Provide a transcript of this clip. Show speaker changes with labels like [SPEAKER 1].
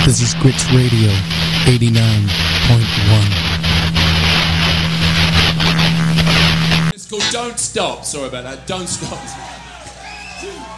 [SPEAKER 1] This is Grits Radio 89.1.
[SPEAKER 2] It's called Don't Stop. Sorry about that. Don't Stop.